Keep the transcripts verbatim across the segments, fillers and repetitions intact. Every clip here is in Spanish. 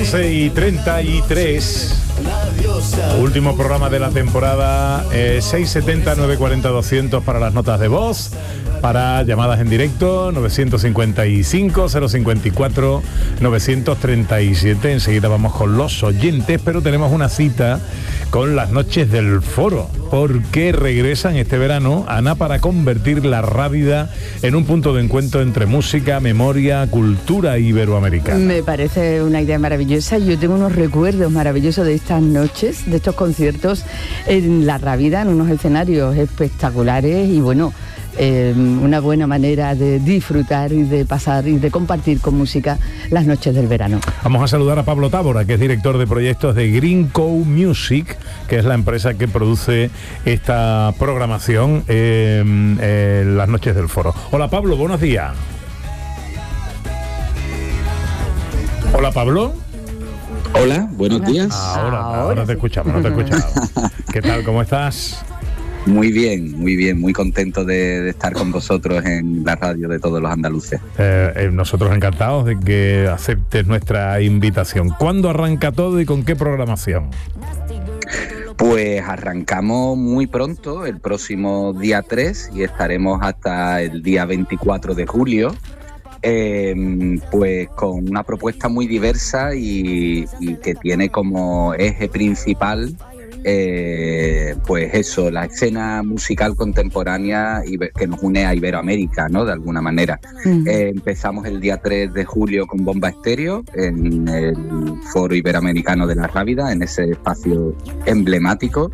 once y treinta y tres. Último programa de la temporada. eh, seis setenta, nueve cuarenta, doscientos para las notas de voz. Para llamadas en directo, novecientos cincuenta y cinco, cero cincuenta y cuatro, novecientos treinta y siete. Enseguida vamos con los oyentes, pero tenemos una cita con las noches del foro, porque regresan este verano, Ana, para convertir la Rábida en un punto de encuentro entre música, memoria, cultura iberoamericana. Me parece una idea maravillosa. Yo tengo unos recuerdos maravillosos de estas noches, de estos conciertos en la Rábida, en unos escenarios espectaculares y bueno, Eh, una buena manera de disfrutar y de pasar y de compartir con música las noches del verano. Vamos a saludar a Pablo Tábora, que es director de proyectos de Green Cow Music, que es la empresa que produce esta programación en eh, eh, las noches del foro. Hola Pablo, buenos días. Hola Pablo. Hola, buenos Hola. días. Ahora, Ahora ahora te escuchamos, no te escuchamos. ¿Qué tal? ¿Cómo estás? Muy bien, muy bien, muy contento de, de estar con vosotros en la radio de todos los andaluces. Eh, eh, nosotros encantados de que aceptes nuestra invitación. ¿Cuándo arranca todo y con qué programación? Pues arrancamos muy pronto, el próximo día tres, y estaremos hasta el día veinticuatro de julio. Eh, pues con una propuesta muy diversa y, y que tiene como eje principal Eh, pues eso, la escena musical contemporánea que nos une a Iberoamérica, ¿no? De alguna manera. Uh-huh. Eh, empezamos el día tres de julio con Bomba Estéreo en el Foro Iberoamericano de la Rábida, en ese espacio emblemático.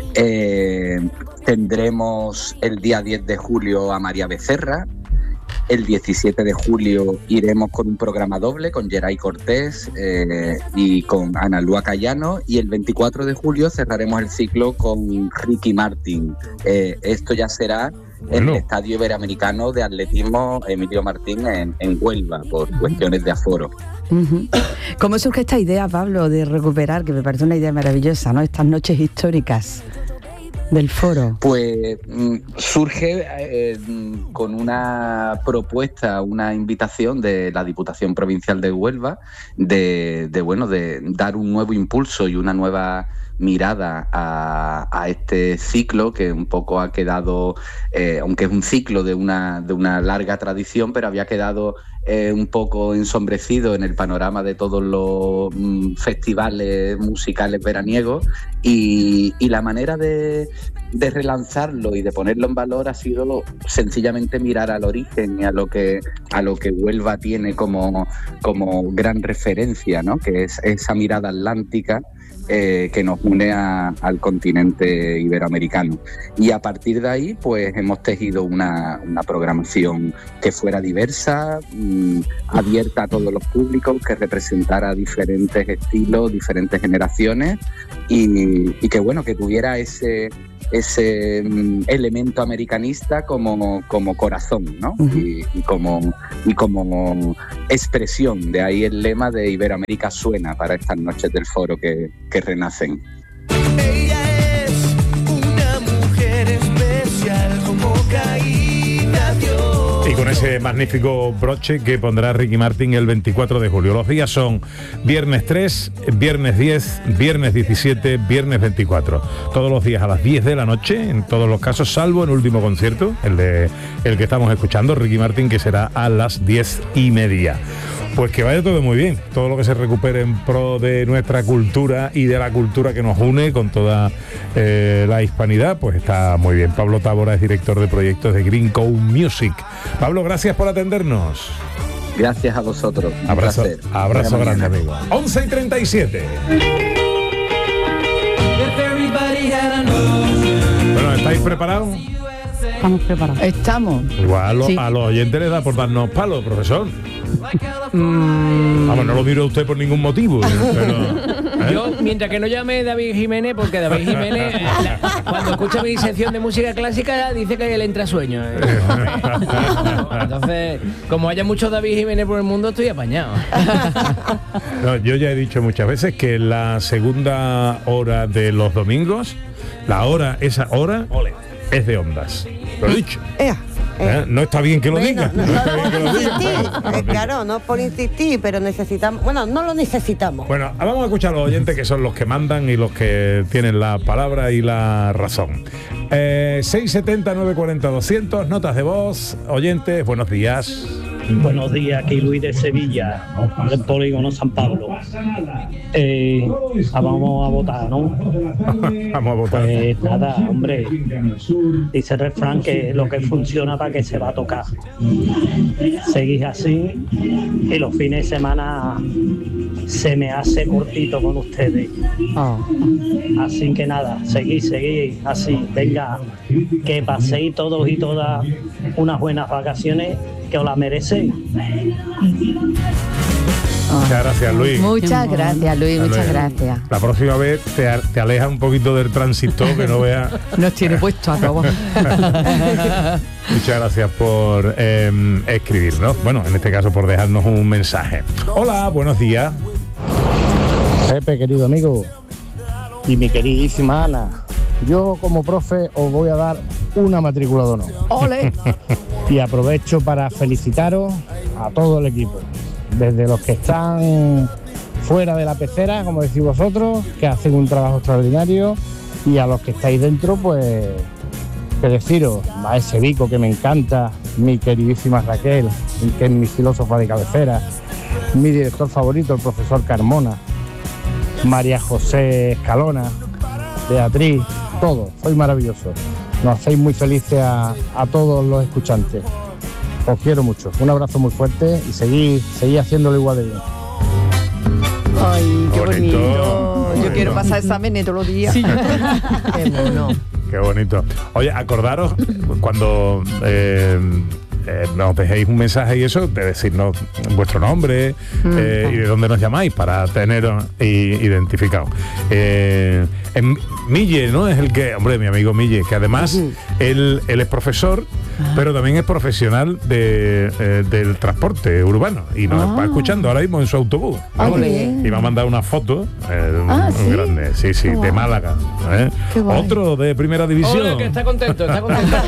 Eh, tendremos el día diez de julio a María Becerra. El diecisiete de julio iremos con un programa doble con Geray Cortés eh, y con Ana Lua Cayano, y el veinticuatro de julio cerraremos el ciclo con Ricky Martin. Eh, esto ya será en bueno. el Estadio Iberoamericano de Atletismo Emilio Martín en, en Huelva, por cuestiones de aforo. Uh-huh. ¿Cómo surge esta idea, Pablo, de recuperar, que me parece una idea maravillosa, ¿no?, estas noches históricas del foro? Pues mm, surge eh, con una propuesta, una invitación de la Diputación Provincial de Huelva de, de bueno, de dar un nuevo impulso y una nueva mirada a, a este ciclo que un poco ha quedado, eh, aunque es un ciclo de una, de una larga tradición, pero había quedado eh, un poco ensombrecido en el panorama de todos los mm, festivales musicales veraniegos, y, y la manera de, de relanzarlo y de ponerlo en valor ha sido sencillamente mirar al origen y a lo que, a lo que Huelva tiene como, como gran referencia, ¿no?, que es esa mirada atlántica Eh, que nos une a, al continente iberoamericano. Y a partir de ahí, pues hemos tejido una, una programación que fuera diversa, mmm, abierta a todos los públicos, que representara diferentes estilos, diferentes generaciones, y, y que bueno, que tuviera ese ese um, elemento americanista como, como corazón, ¿no? Uh-huh. y, y como y como expresión. De ahí el lema de Iberoamérica suena para estas noches del foro que, que renacen. Ella es una mujer especial como caída Dios. Y con ese magnífico broche que pondrá Ricky Martin el veinticuatro de julio. Los días son viernes tres, viernes diez, viernes diecisiete, viernes veinticuatro. Todos los días a las diez de la noche, en todos los casos, salvo el último concierto, el de el que estamos escuchando, Ricky Martin, que será a las diez y media. Pues que vaya todo muy bien, todo lo que se recupere en pro de nuestra cultura y de la cultura que nos une con toda eh, la hispanidad, pues está muy bien. Pablo Tábora es director de proyectos de Green Cow Music. Pablo, gracias por atendernos. Gracias a vosotros. Abrazo, abrazo grande, amigo. once y treinta y siete. Bueno, ¿estáis preparados? Estamos preparados. Estamos. Igual a los, sí. a los oyentes les da por darnos palos, profesor. Mm. Vamos, no lo miro a usted por ningún motivo. Pero, ¿eh? Yo, mientras que no llame David Jiménez, porque David Jiménez, la, cuando escucha mi sección de música clásica, dice que le entra sueño. ¿eh? Entonces, como haya muchos David Jiménez por el mundo, estoy apañado. No, yo ya he dicho muchas veces que la segunda hora de los domingos, la hora, esa hora, Ole. es de Ondas. Lo he dicho. Ea. ¿Eh? No está bien que lo Bueno, digas. no, No no está bien que por lo digas. insistir, pero- eh, claro, no por insistir, pero necesitamos, bueno, no lo necesitamos. Bueno, vamos a escuchar a los oyentes que son los que mandan y los que tienen la palabra y la razón. Eh, seis setenta, nueve cuarenta, doscientos, notas de voz, oyentes, buenos días. Buenos días, aquí Luis de Sevilla, del Polígono San Pablo. Eh, vamos a votar, ¿no? Vamos a votar. Pues nada, hombre, dice el refrán que lo que funciona para que se va a tocar. Seguís así y los fines de semana se me hace cortito con ustedes. Oh. Así que nada, seguís, seguís así. Venga, que paséis todos y todas unas buenas vacaciones que os las merecéis. Muchas gracias, Luis. Muchas gracias, Luis, Hasta muchas luego. gracias. La próxima vez te, a- te alejas un poquito del tránsito, que no veas. Nos tiene puesto a todos. Muchas gracias por eh, escribirnos. Bueno, en este caso por dejarnos un mensaje. Hola, buenos días. Pepe, querido amigo, y mi queridísima Ana, yo como profe os voy a dar una matrícula de honor. ¡Ole! Y aprovecho para felicitaros a todo el equipo, desde los que están fuera de la pecera, como decís vosotros, que hacen un trabajo extraordinario, y a los que estáis dentro, pues, que deciros, a ese Vico que me encanta, mi queridísima Raquel, que es mi filósofa de cabecera, mi director favorito, el profesor Carmona, María José Escalona, Beatriz, todos, sois maravillosos. Nos hacéis muy felices a, a todos los escuchantes. Os quiero mucho. Un abrazo muy fuerte y seguid, seguid haciéndolo igual de bien. Ay, qué Bonito, bonito. bonito. Yo quiero pasar exámenes todos los días. Qué mono. Qué bonito. Oye, acordaros cuando eh, eh, nos dejéis un mensaje y eso, de decirnos vuestro nombre eh, y de dónde nos llamáis para teneros i- identificados. Eh, en Mille, ¿no? Es el que, hombre, mi amigo Mille, que además él, él es profesor, pero también es profesional de, eh, del transporte urbano y nos Ah. va escuchando ahora mismo en su autobús. Ah, ¿vale? qué bien. Y me ha mandado una foto eh, Ah, muy ¿sí? grande, sí, sí, Qué de guay. Málaga. ¿eh? Qué guay. Otro de primera división. Hola, que está contento, está contento.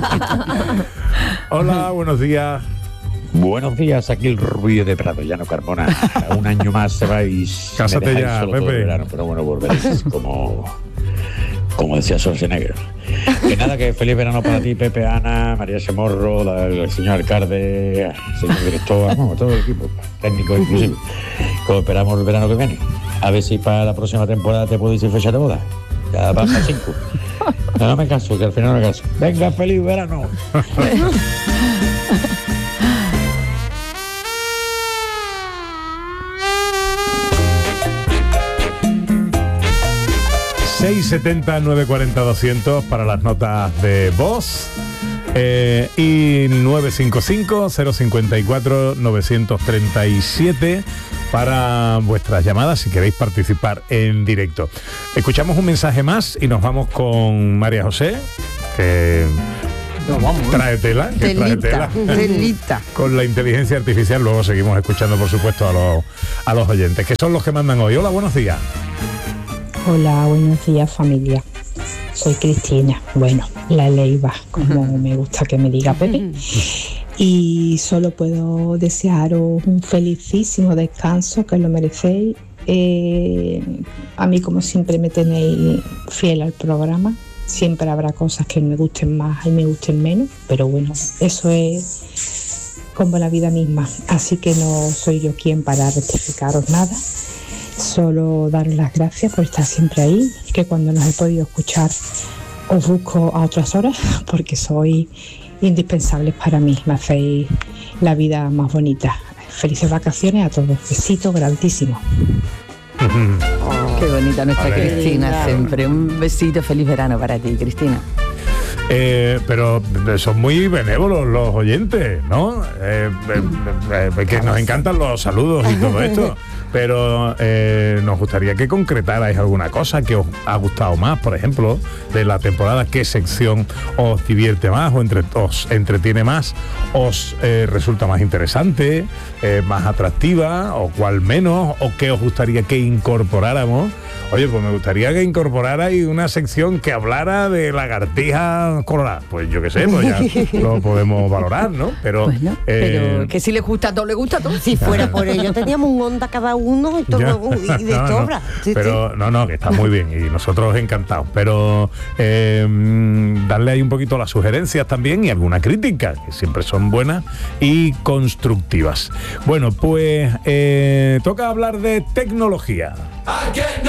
Hola, buenos días. Buenos días, aquí el Rubio de Prado, Llano Carmona. A un año más se vais. Cásate me dejáis ya, solo todo Pepe. el verano, pero bueno, volveréis como, como decía Schwarzenegger. Que nada, que feliz verano para ti, Pepe, Ana, María Semorro, la- el señor alcalde, el señor director, vamos, todo el equipo, técnico inclusive. Que os esperamos el verano que viene. A ver si para la próxima temporada te podéis ir fecha de boda. Ya va para cinco. No, no me caso, que al final no me caso. Venga, feliz verano. seis setenta, nueve cuarenta, doscientos para las notas de voz. Eh, y nueve cinco cinco, cero cinco cuatro, nueve tres siete para vuestras llamadas si queréis participar en directo. Escuchamos un mensaje más y nos vamos con María José, que trae tela, que trae Telita, tela. telita. Con la inteligencia artificial. Luego seguimos escuchando, por supuesto, a los, a los oyentes, que son los que mandan hoy. Hola, buenos días. Hola, buenos días familia. Soy Cristina, bueno, la Leiva, como me gusta que me diga Pepe. Y solo puedo desearos un felicísimo descanso, que lo merecéis. Eh, a mí, como siempre, me tenéis fiel al programa. Siempre habrá cosas que me gusten más y me gusten menos, pero bueno, eso es como la vida misma. Así que no soy yo quien para rectificaros nada. Solo daros las gracias por estar siempre ahí, que cuando nos he podido escuchar os busco a otras horas porque sois indispensables para mí, me hacéis la vida más bonita. Felices vacaciones a todos, besitos grandísimos. Qué bonita nuestra Vale. Cristina, siempre. Un besito, feliz verano para ti, Cristina. Eh, pero son muy benévolos los oyentes, ¿no? Eh, eh, eh, que nos encantan los saludos y todo esto. Pero eh, nos gustaría que concretarais alguna cosa que os ha gustado más, por ejemplo, de la temporada. ¿Qué sección os divierte más o entre, os entretiene más? ¿Os eh, resulta más interesante, eh, más atractiva o cuál menos? ¿O qué os gustaría que incorporáramos Oye, pues me gustaría que incorporara ahí una sección que hablara de lagartijas coloradas. Pues yo qué sé, pues ya lo podemos valorar, ¿no? Pero, bueno, eh, pero que si le gusta a todos, le gusta a todos. Si fuera por ello, teníamos un onda cada uno y todo ya, y de no, sobra. no, Sí, pero sí. no, no, que está muy bien y nosotros encantados. Pero eh, darle ahí un poquito las sugerencias también y alguna crítica, que siempre son buenas y constructivas. Bueno, pues eh, toca hablar de tecnología.